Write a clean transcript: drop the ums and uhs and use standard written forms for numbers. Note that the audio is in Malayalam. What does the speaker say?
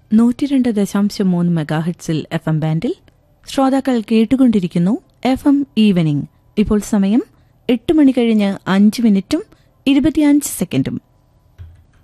102.3 മെഗാഹെർട്സിൽ FM ബാൻഡിൽ ശ്രോതാക്കൾ കേട്ടുകൊണ്ടിരിക്കുന്നു FM ഈവനിംഗ്. ഇപ്പോൾ സമയം 8 മണി കഴിഞ്ഞ് 5 മിനിറ്റും 25 സെക്കൻഡും.